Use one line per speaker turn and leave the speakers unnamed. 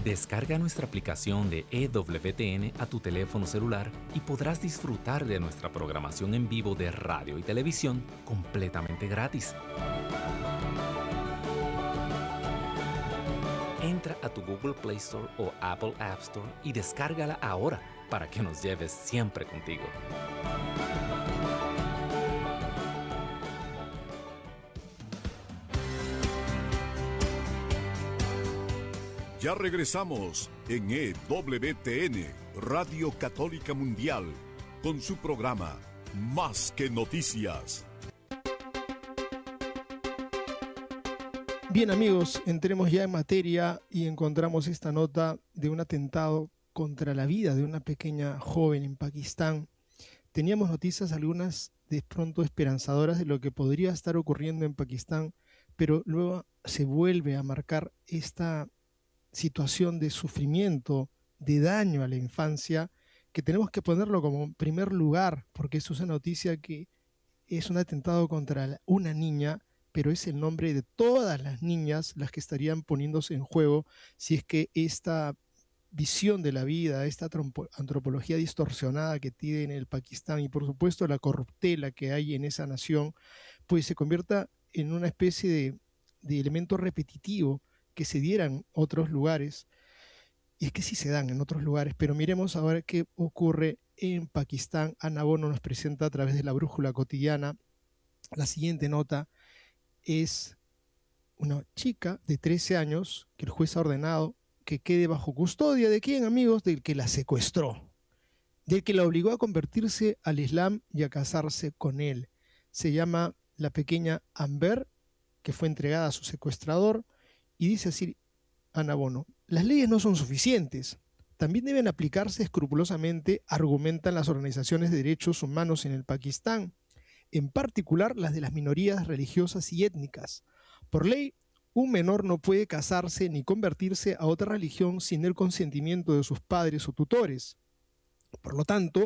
Descarga nuestra aplicación de EWTN a tu teléfono celular y podrás disfrutar de nuestra programación en vivo de radio y televisión completamente gratis. Entra a tu Google Play Store o Apple App Store y descárgala ahora para que nos lleves siempre contigo.
Ya regresamos en EWTN, Radio Católica Mundial, con su programa Más que Noticias.
Bien amigos, entremos ya en materia y encontramos esta nota de un atentado contra la vida de una pequeña joven en Pakistán. Teníamos noticias algunas de pronto esperanzadoras de lo que podría estar ocurriendo en Pakistán, pero luego se vuelve a marcar esta situación de sufrimiento, de daño a la infancia, que tenemos que ponerlo como primer lugar, porque eso es una noticia que es un atentado contra una niña, pero es el nombre de todas las niñas las que estarían poniéndose en juego si es que esta visión de la vida, esta antropología distorsionada que tiene el Pakistán y por supuesto la corruptela que hay en esa nación, pues se convierta en una especie de elemento repetitivo que se dieran en otros lugares, y es que sí se dan en otros lugares, pero miremos ahora qué ocurre en Pakistán. Ana Bono nos presenta a través de la Brújula Cotidiana. La siguiente nota es una chica de 13 años que el juez ha ordenado que quede bajo custodia. ¿De quién, amigos? Del que la secuestró, del que la obligó a convertirse al Islam y a casarse con él. Se llama la pequeña Amber, que fue entregada a su secuestrador. Y dice así Ana Bono: las leyes no son suficientes, también deben aplicarse escrupulosamente, argumentan las organizaciones de derechos humanos en el Pakistán, en particular las de las minorías religiosas y étnicas. Por ley, un menor no puede casarse ni convertirse a otra religión sin el consentimiento de sus padres o tutores. Por lo tanto,